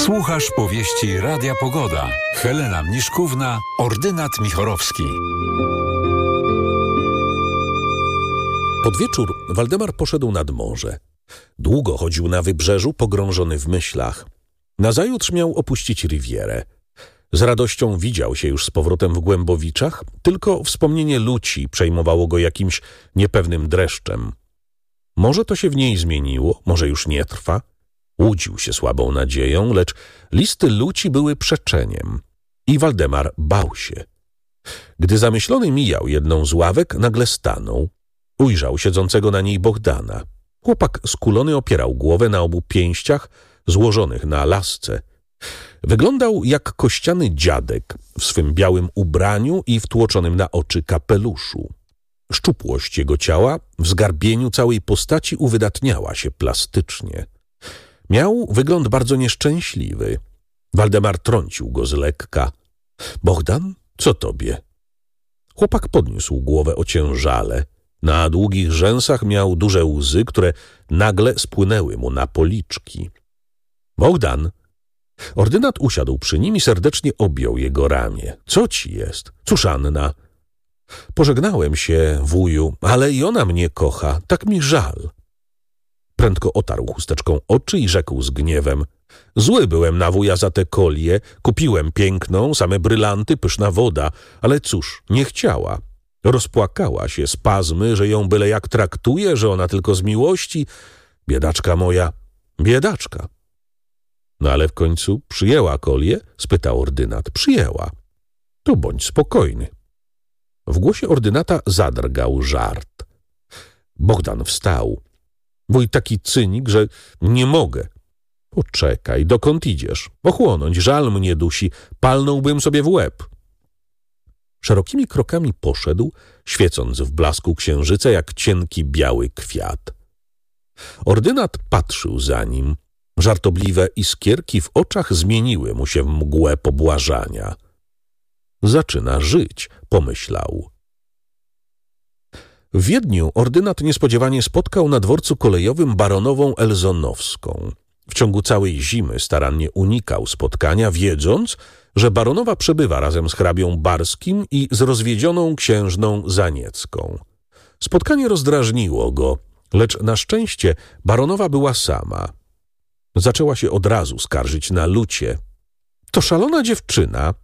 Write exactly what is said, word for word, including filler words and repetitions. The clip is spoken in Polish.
Słuchasz powieści Radia Pogoda. Helena Mniszkówna, ordynat Michorowski. Pod wieczór Waldemar poszedł nad morze. Długo chodził na wybrzeżu, pogrążony w myślach. Nazajutrz miał opuścić Rivierę. Z radością widział się już z powrotem w Głębowiczach, tylko wspomnienie Luci przejmowało go jakimś niepewnym dreszczem. Może to się w niej zmieniło, może już nie trwa. Łudził się słabą nadzieją, lecz listy Luci były przeczeniem i Waldemar bał się. Gdy zamyślony mijał jedną z ławek, nagle stanął. Ujrzał siedzącego na niej Bohdana. Chłopak skulony opierał głowę na obu pięściach złożonych na lasce. Wyglądał jak kościany dziadek w swym białym ubraniu i wtłoczonym na oczy kapeluszu. Szczupłość jego ciała w zgarbieniu całej postaci uwydatniała się plastycznie. Miał wygląd bardzo nieszczęśliwy. Waldemar trącił go z lekka. — Bohdan, co tobie? Chłopak podniósł głowę ociężale. Na długich rzęsach miał duże łzy, które nagle spłynęły mu na policzki. — Bohdan! Ordynat usiadł przy nim i serdecznie objął jego ramię. — Co ci jest? Cóż Anna? — Pożegnałem się, wuju, ale i ona mnie kocha. Tak mi żal. Prędko otarł chusteczką oczy i rzekł z gniewem: — Zły byłem na wuja za tę kolię, kupiłem piękną, same brylanty, pyszna woda, ale cóż, nie chciała. Rozpłakała się, spazmy, że ją byle jak traktuje, że ona tylko z miłości. Biedaczka moja, biedaczka. No ale w końcu przyjęła kolię? Spytał ordynat. Przyjęła. To bądź spokojny. W głosie ordynata zadrgał żart. Bohdan wstał. Wuj taki cynik, że nie mogę. Poczekaj, dokąd idziesz? Ochłonąć, żal mnie dusi, palnąłbym sobie w łeb. Szerokimi krokami poszedł, świecąc w blasku księżyca jak cienki biały kwiat. Ordynat patrzył za nim. Żartobliwe iskierki w oczach zmieniły mu się w mgłę pobłażania. Zaczyna żyć, pomyślał. W Wiedniu ordynat niespodziewanie spotkał na dworcu kolejowym baronową Elzonowską. W ciągu całej zimy starannie unikał spotkania, wiedząc, że baronowa przebywa razem z hrabią Barskim i z rozwiedzioną księżną Zaniecką. Spotkanie rozdrażniło go, lecz na szczęście baronowa była sama. Zaczęła się od razu skarżyć na Lucię. To szalona dziewczyna,